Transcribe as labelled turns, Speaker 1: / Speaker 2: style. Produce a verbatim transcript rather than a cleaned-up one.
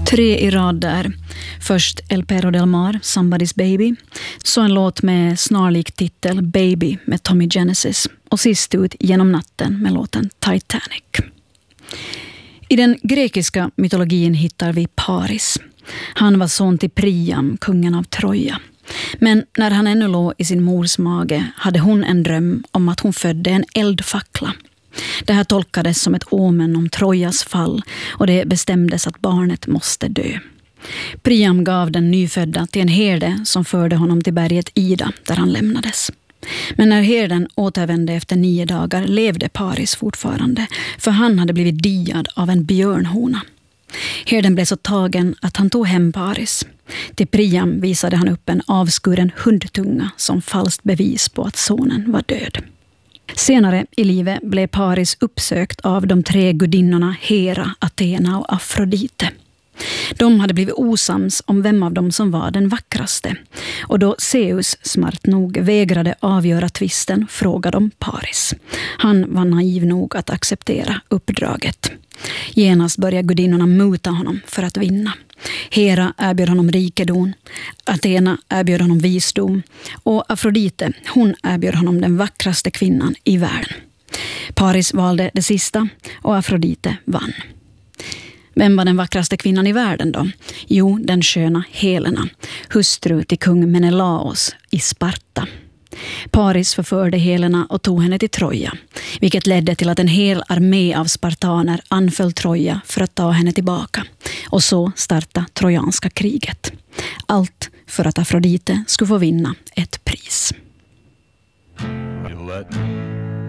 Speaker 1: Tre i rad där. Först El Perro del Mar, Somebody's Baby. Så en låt med snarlik titel Baby med Tommy Genesis. Och sist ut Genom natten med låten Titanic. I den grekiska mytologin hittar vi Paris. Han var son till Priam, kungen av Troja. Men när han ännu låg i sin mors mage hade hon en dröm om att hon födde en eldfackla. Det här tolkades som ett omen om Trojas fall och det bestämdes att barnet måste dö. Priam gav den nyfödda till en herde som förde honom till berget Ida där han lämnades. Men när herden återvände efter nio dagar levde Paris fortfarande, för han hade blivit diad av en björnhona. Herden blev så tagen att han tog hem Paris. Till Priam visade han upp en avskuren hundtunga som falskt bevis på att sonen var död. Senare i livet blev Paris uppsökt av de tre gudinnorna Hera, Athena och Afrodite. De hade blivit osams om vem av dem som var den vackraste. Och då Zeus smart nog vägrade avgöra tvisten frågade de Paris. Han var naiv nog att acceptera uppdraget. Genast började gudinnorna muta honom för att vinna. Hera erbjöd honom rikedom, Athena erbjöd honom visdom och Afrodite, hon erbjöd honom den vackraste kvinnan i världen. Paris valde det sista och Afrodite vann. Vem var den vackraste kvinnan i världen då? Jo, den sköna Helena, hustru till kung Menelaos i Sparta. Paris förförde Helena och tog henne till Troja, vilket ledde till att en hel armé av spartaner anföll Troja för att ta henne tillbaka. Och så startade trojanska kriget. Allt för att Afrodite skulle få vinna ett pris.
Speaker 2: You let